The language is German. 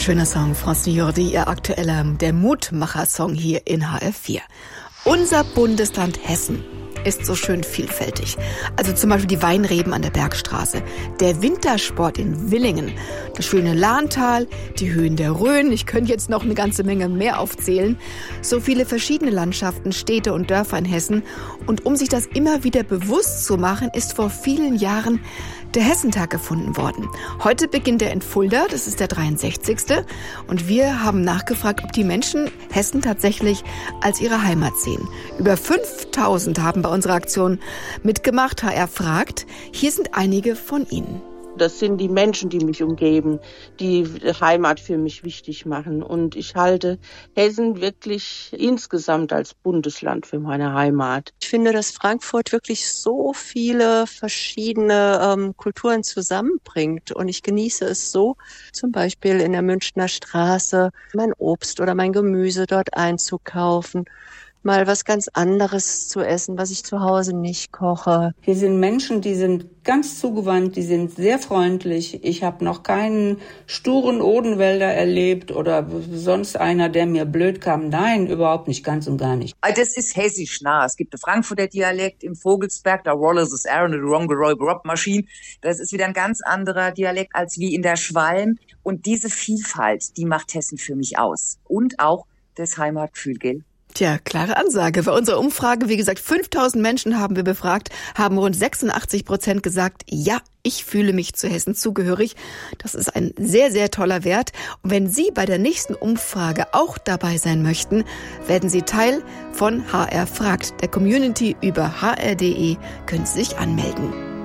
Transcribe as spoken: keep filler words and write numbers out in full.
schöner Song, Francine Jordi, ihr aktueller, der Mutmacher-Song hier in H F vier. Unser Bundesland Hessen ist so schön vielfältig. Also zum Beispiel die Weinreben an der Bergstraße, der Wintersport in Willingen, das schöne Lahntal, die Höhen der Rhön. Ich könnte jetzt noch eine ganze Menge mehr aufzählen. So viele verschiedene Landschaften, Städte und Dörfer in Hessen. Und um sich das immer wieder bewusst zu machen, ist vor vielen Jahren der Hessentag gefunden worden. Heute beginnt er in Fulda, das ist der dreiundsechzigste. Und wir haben nachgefragt, ob die Menschen Hessen tatsächlich als ihre Heimat sehen. Über fünftausend haben bei unserer Aktion mitgemacht. H R fragt. Hier sind einige von ihnen. Das sind die Menschen, die mich umgeben, die Heimat für mich wichtig machen. Und ich halte Hessen wirklich insgesamt als Bundesland für meine Heimat. Ich finde, dass Frankfurt wirklich so viele verschiedene ähm, Kulturen zusammenbringt. Und ich genieße es so, zum Beispiel in der Münchner Straße mein Obst oder mein Gemüse dort einzukaufen. Mal was ganz anderes zu essen, was ich zu Hause nicht koche. Hier sind Menschen, die sind ganz zugewandt, die sind sehr freundlich. Ich habe noch keinen sturen Odenwälder erlebt oder sonst einer, der mir blöd kam. Nein, überhaupt nicht, ganz und gar nicht. Das ist hessisch nah. Es gibt einen Frankfurter Dialekt im Vogelsberg, da Rollers is Aaron, the Rongeroy Rob Machine. Das ist wieder ein ganz anderer Dialekt als wie in der Schwalm. Und diese Vielfalt, die macht Hessen für mich aus. Und auch das Heimatgefühl, gell? Tja, klare Ansage. Bei unserer Umfrage, wie gesagt, fünftausend Menschen haben wir befragt, haben rund sechsundachtzig Prozent gesagt, ja, ich fühle mich zu Hessen zugehörig. Das ist ein sehr, sehr toller Wert. Und wenn Sie bei der nächsten Umfrage auch dabei sein möchten, werden Sie Teil von H R fragt, der Community über h r punkt d e, können Sie sich anmelden.